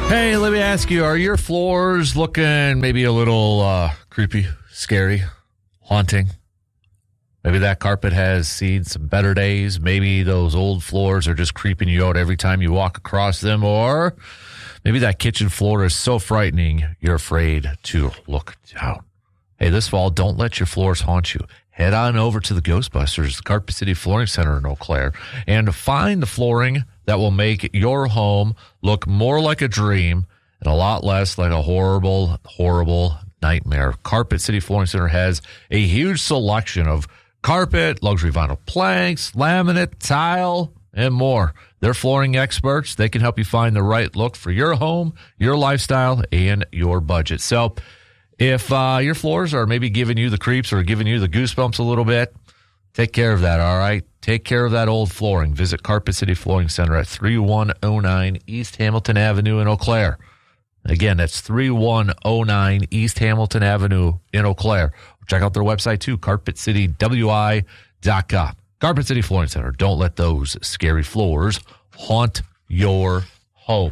Hey, let me ask you, are your floors looking maybe a little creepy, scary, haunting? Maybe that carpet has seen some better days. Maybe those old floors are just creeping you out every time you walk across them. Or maybe that kitchen floor is so frightening you're afraid to look down. Hey, this fall, don't let your floors haunt you. Head on over to the Ghostbusters, the Carpet City Flooring Center in Eau Claire, and find the flooring that will make your home look more like a dream and a lot less like a horrible, horrible nightmare. Carpet City Flooring Center has a huge selection of carpet, luxury vinyl planks, laminate, tile, and more. They're flooring experts. They can help you find the right look for your home, your lifestyle, and your budget. So if your floors are maybe giving you the creeps or giving you the goosebumps a little bit, take care of that, all right? Take care of that old flooring. Visit Carpet City Flooring Center at 3109 East Hamilton Avenue in Eau Claire. Again, that's 3109 East Hamilton Avenue in Eau Claire. Check out their website, too, carpetcitywi.com. Carpet City Flooring Center. Don't let those scary floors haunt your home.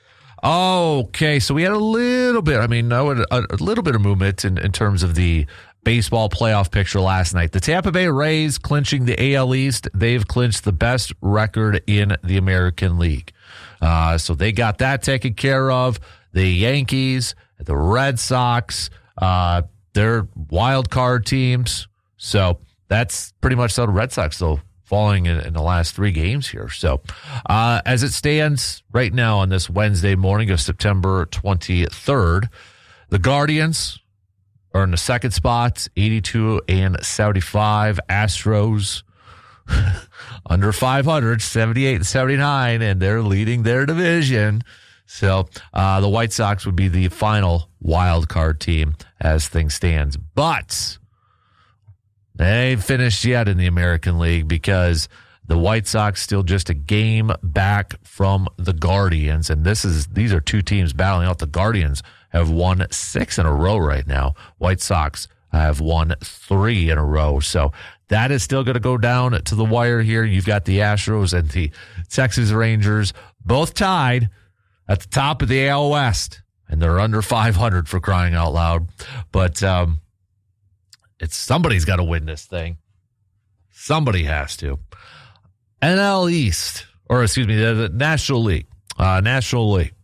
Okay, so we had a little bit of movement in terms of the baseball playoff picture last night. The Tampa Bay Rays clinching the AL East. They've clinched the best record in the American League. So they got that taken care of. The Yankees, the Red Sox, they're wild card teams. So that's pretty much so. The Red Sox, though, falling in the last 3 games here. So as it stands right now on this Wednesday morning of September 23rd, the Guardians are in the second spot, 82-75. Astros under 500, 78-79, and they're leading their division. So the White Sox would be the final wild card team as things stand. But they ain't finished yet in the American League because the White Sox still just a game back from the Guardians. And these are 2 teams battling out. The Guardians have won 6 in a row right now. White Sox have won 3 in a row. So that is still going to go down to the wire here. You've got the Astros and the Texas Rangers both tied at the top of the AL West. And they're under 500 for crying out loud. But somebody's got to win this thing. Somebody has to. NL East, the National League. National League.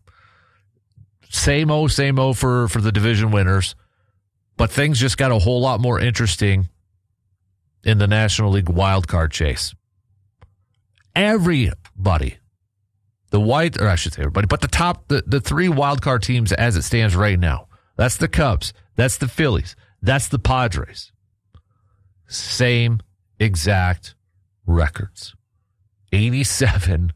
Same old for the division winners. But things just got a whole lot more interesting in the National League wildcard chase. Everybody, but the 3 wildcard teams as it stands right now. That's the Cubs. That's the Phillies. That's the Padres. Same exact records. 87-70.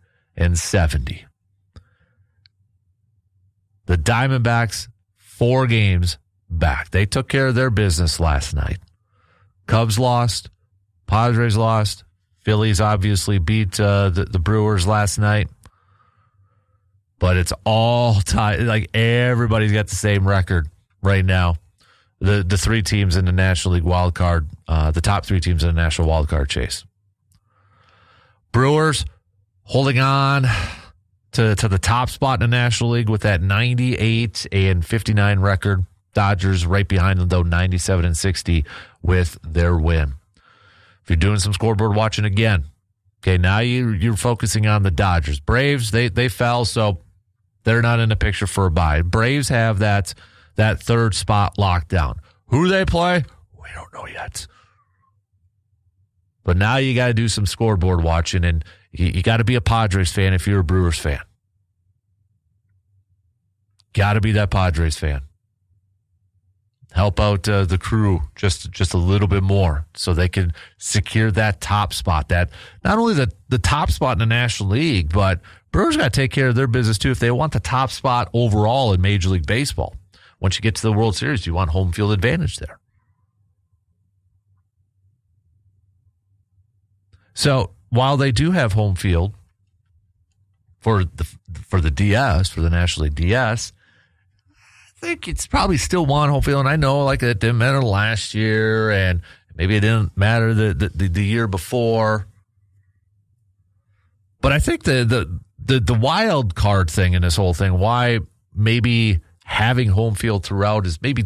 The Diamondbacks, 4 games back. They took care of their business last night. Cubs lost. Padres lost. Phillies obviously beat the Brewers last night. But it's all tied. Like, everybody's got the same record right now. The 3 teams in the National League wild card, the top 3 teams in the National Wild Card chase. Brewers holding on to the top spot in the National League with that 98-59 record. Dodgers right behind them, though, 97-60 with their win. If you're doing some scoreboard watching again, okay, now you're focusing on the Dodgers. Braves, they fell, so they're not in the picture for a bye. Braves have that 3rd spot locked down. Who do they play? We don't know yet. But now you got to do some scoreboard watching, and you got to be a Padres fan if you're a Brewers fan. Got to be that Padres fan. Help out the crew just a little bit more so they can secure that top spot. That not only the top spot in the National League, but Brewers got to take care of their business too if they want the top spot overall in Major League Baseball. Once you get to the World Series, you want home field advantage there. So while they do have home field for the DS, for the National League DS, I think it's probably still one home field. And I know like it didn't matter last year, and maybe it didn't matter the year before. But I think the wild card thing in this whole thing, why maybe having home field throughout is maybe